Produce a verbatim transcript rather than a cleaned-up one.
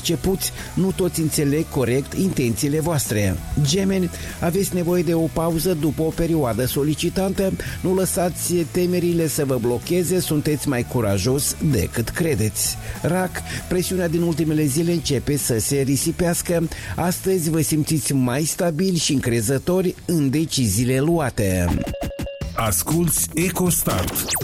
percepuți, nu toți înțeleg corect intențiile voastre. Gemeni, aveți nevoie de o pauză după o perioadă solicitantă, nu lăsați temerile să vă blocheze, sunteți mai curajos decât credeți. Rac, presiunea din ultimele zile începe să se risipească, astăzi vă simțiți mai stabili și încrezători în deciziile luate. Asculți EcoStart.